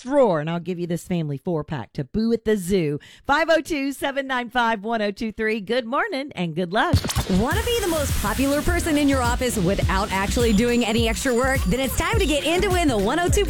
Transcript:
drawer, and I'll give you this family 4-pack to Boo at the Zoo. 502-795-1023. Good morning and good luck. Want to be the most popular person in your office without actually doing any extra work? Then it's time to get in to win the 102.